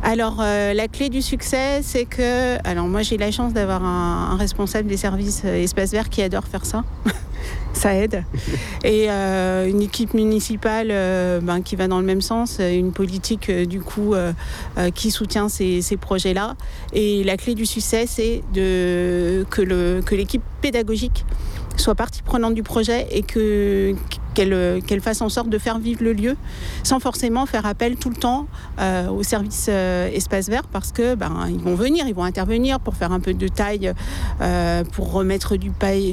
Alors, la clé du succès, c'est que... Alors, moi, j'ai la chance d'avoir un responsable des services espaces verts qui adore faire ça. Ça aide. Et une équipe municipale qui va dans le même sens, une politique qui soutient ces projets-là. Et la clé du succès, c'est que l'équipe pédagogique soit partie prenante du projet et qu'elle fasse en sorte de faire vivre le lieu sans forcément faire appel tout le temps au service espace vert, parce que ils vont venir, ils vont intervenir pour faire un peu de taille, pour remettre du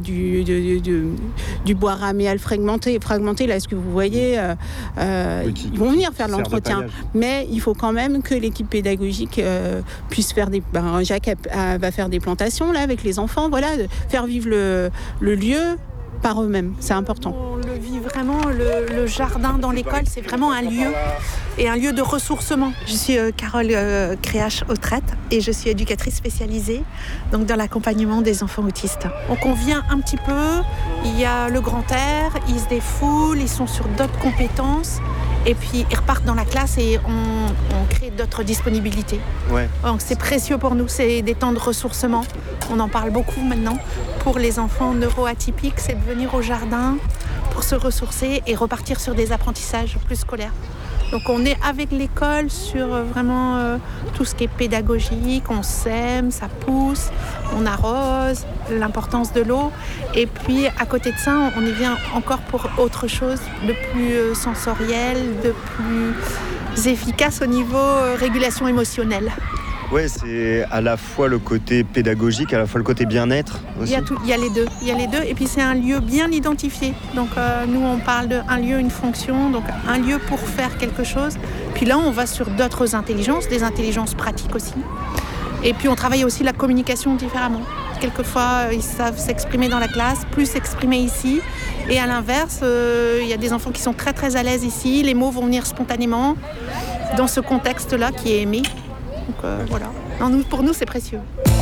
bois ramé à le fragmenter là, ce que vous voyez, ils vont venir faire de l'entretien, mais il faut quand même que l'équipe pédagogique puisse faire Jacques va faire des plantations là avec les enfants, voilà, faire vivre le lieu par eux-mêmes, c'est important. On le vit vraiment, le jardin dans l'école, c'est vraiment un lieu, et un lieu de ressourcement. Je suis Carole Créache-Autrette et je suis éducatrice spécialisée donc dans l'accompagnement des enfants autistes. Donc on vient un petit peu, il y a le grand air, ils se défoulent, ils sont sur d'autres compétences. Et puis ils repartent dans la classe et on crée d'autres disponibilités. Ouais. Donc c'est précieux pour nous, c'est des temps de ressourcement. On en parle beaucoup maintenant. Pour les enfants neuroatypiques, c'est de venir au jardin pour se ressourcer et repartir sur des apprentissages plus scolaires. Donc on est avec l'école sur vraiment tout ce qui est pédagogique, on sème, ça pousse, on arrose, l'importance de l'eau. Et puis à côté de ça, on y vient encore pour autre chose, de plus sensoriel, de plus efficace au niveau régulation émotionnelle. Ouais, c'est à la fois le côté pédagogique, à la fois le côté bien-être aussi. Il y a les deux. Et puis c'est un lieu bien identifié. Donc nous on parle d'un lieu, une fonction, donc un lieu pour faire quelque chose. Puis là on va sur d'autres intelligences, des intelligences pratiques aussi. Et puis on travaille aussi la communication différemment. Quelquefois ils savent s'exprimer dans la classe, plus s'exprimer ici. Et à l'inverse, il y a des enfants qui sont très très à l'aise ici. Les mots vont venir spontanément dans ce contexte-là qui est aimé. Donc voilà. Non, pour nous, c'est précieux.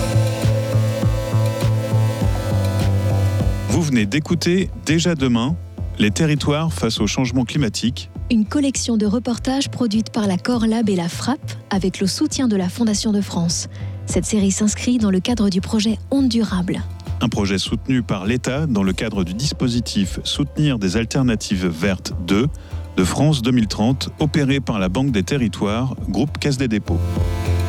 Vous venez d'écouter Déjà demain, les territoires face au changement climatique. Une collection de reportages produite par la Corlab et la Frapp avec le soutien de la Fondation de France. Cette série s'inscrit dans le cadre du projet Ondes Durables. Un projet soutenu par l'État dans le cadre du dispositif Soutenir des alternatives vertes 2 de France 2030, opéré par la Banque des Territoires, groupe Caisse des Dépôts.